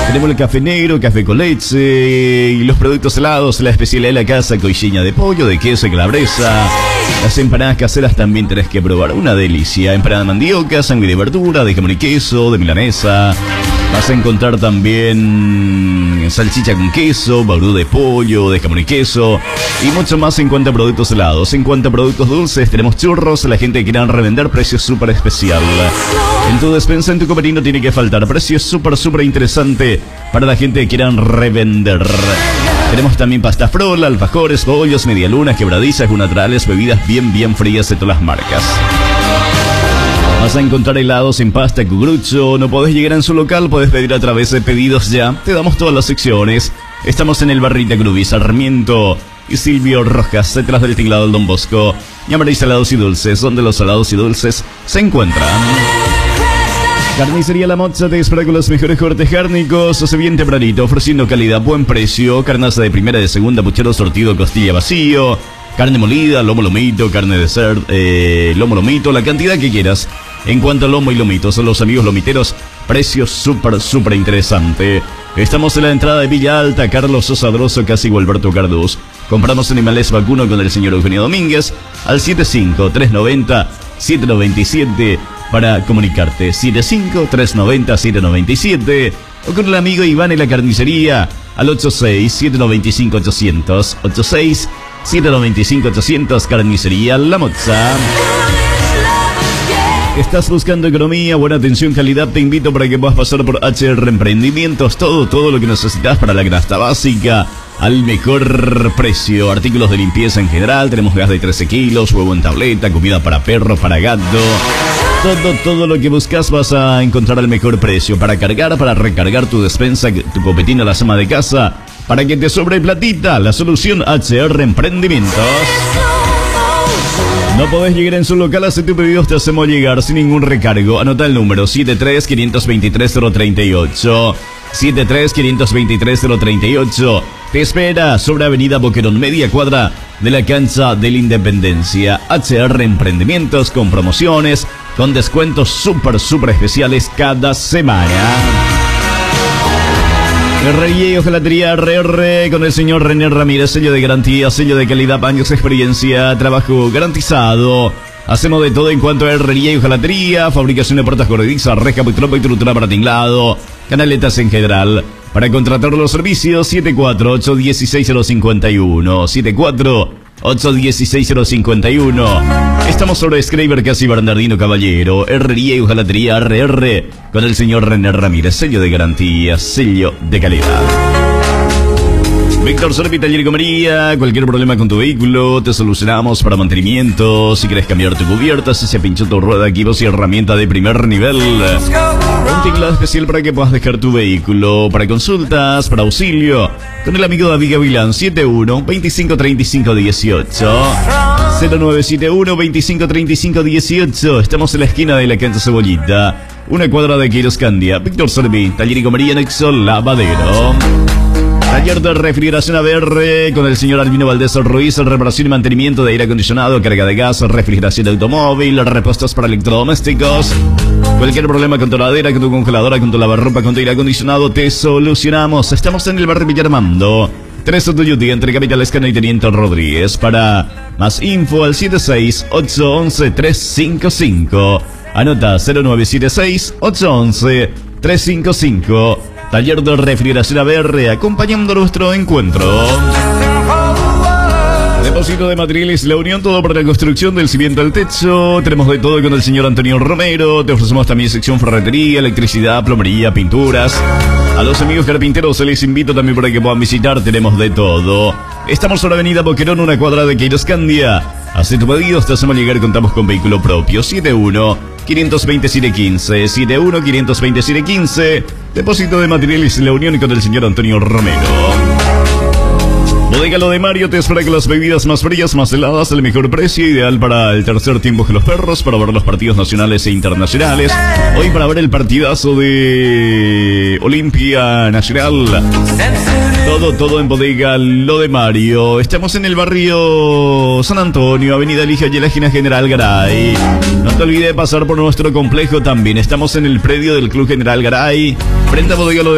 Tenemos el café negro, café con leche y los productos helados, la especialidad de la casa, coixinha de pollo, de queso y calabresa. Las empanadas caseras también tenés que probar, una delicia. Empanada de mandioca, sándwich de verdura, de jamón y queso, de milanesa. Vas a encontrar también salchicha con queso, baurú de pollo, de jamón y queso y mucho más en cuanto a productos helados. En cuanto a productos dulces, tenemos churros, la gente que quieran revender, precio súper especial. En tu despensa, en tu comerino tiene que faltar, precio súper interesante para la gente que quieran revender. Tenemos también pasta frola, alfajores, bollos, medialunas, quebradizas, naturales, bebidas bien frías de todas las marcas. Vas a encontrar helados en pasta, cucurucho. No podés llegar en su local, podés pedir a través de pedidos ya. Te damos todas las secciones. Estamos en el Barrita Cruz, Sarmiento y Silvio Rojas, detrás del tinglado del Don Bosco. Llamaré salados y dulces, donde los salados y dulces se encuentran. Carnicería La Mozza te espera con los mejores cortes cárnicos. Hace bien tempranito, ofreciendo calidad, buen precio. Carnaza de primera y de segunda, puchero sortido, costilla vacío. Carne molida, lomo lomito, carne de cerdo, lomo lomito, la cantidad que quieras. En cuanto a lomo y lomito, son los amigos lomiteros, precio súper interesante. Estamos en la entrada de Villa Alta, Carlos Sosa Droso, casi Gualberto Cardús. Compramos animales vacuno con el señor Eugenio Domínguez al 75-390-797 para comunicarte. 75-390-797 o con el amigo Iván en la carnicería al 86-795-800. 86-795-800, carnicería La Mozza. ¿Estás buscando economía, buena atención, calidad? Te invito para que puedas pasar por HR Emprendimientos. Todo lo que necesitas para la canasta básica al mejor precio. Artículos de limpieza en general. Tenemos gas de 13 kilos, huevo en tableta, comida para perro, para gato. Todo lo que buscas vas a encontrar al mejor precio. Para cargar, para recargar tu despensa, tu copetina, la sama de casa. Para que te sobre platita. La solución HR Emprendimientos. No podés llegar en su local, hace tu pedido, te hacemos llegar sin ningún recargo. Anota el número 73-523-038. 73-523-038. Te espera sobre Avenida Boquerón, media cuadra de la cancha de la Independencia. HR Emprendimientos con promociones, con descuentos súper especiales cada semana. Herrería y hojalatería RR con el señor René Ramírez, sello de garantía, sello de calidad, años de experiencia, trabajo garantizado. Hacemos de todo en cuanto a herrería y hojalatería, fabricación de puertas corredizas, reja, trompa y estructura para tinglado, canaletas en general. Para contratar los servicios, 748-16051, 748-16051. Estamos sobre Schreiber, casi Bernardino Caballero. Herrería y hojalatería RR con el señor René Ramírez, sello de garantía, sello de calidad. Víctor Sorbi, taller y comería. Cualquier problema con tu vehículo te solucionamos para mantenimiento. Si quieres cambiar tu cubierta, si se pinchó tu rueda, equipos y herramienta de primer nivel. Un tinglado especial para que puedas dejar tu vehículo. Para consultas, para auxilio, con el amigo David Gavilán, 71-2535-18. 0971-2535-18. Estamos en la esquina de la cancha Cebollita, una cuadra de Queiroz Candia. Víctor Sorbi, taller y comería, Nexo Lavadero. Taller de refrigeración ABR con el señor Albino Valdés Ruiz, reparación y mantenimiento de aire acondicionado, carga de gas, refrigeración de automóvil, repuestos para electrodomésticos. Cualquier problema con tu heladera, con tu congeladora, con tu lavarropa, con tu aire acondicionado, te solucionamos. Estamos en el barrio Villarmando, 3 Otuyuti, entre Capital Escana y Teniente Rodríguez. Para más info al 76-811-355. Anota 0976-811-355. Taller de refrigeración ABR, acompañando nuestro encuentro. Depósito de materiales La Unión, todo para la construcción del cimiento al techo. Tenemos de todo con el señor Antonio Romero. Te ofrecemos también sección ferretería, electricidad, plomería, pinturas. A los amigos carpinteros se les invito también para que puedan visitar. Tenemos de todo. Estamos sobre Avenida Boquerón, una cuadra de Queiroz Candia. Hace tu pedido, te hacemos llegar, contamos con vehículo propio. 71-527-15, 71-527-15. Depósito de materiales La Unión con el señor Antonio Romero. Bodega Lo de Mario te espera con las bebidas más frías, más heladas, el mejor precio, ideal para el tercer tiempo de los perros, para ver los partidos nacionales e internacionales. Hoy para ver el partidazo de Olimpia Nacional. Todo en Bodega Lo de Mario. Estamos en el barrio San Antonio, Avenida Ligia y la esquina General Garay. No te olvides de pasar por nuestro complejo también. Estamos en el predio del Club General Garay, frente a Bodega Lo de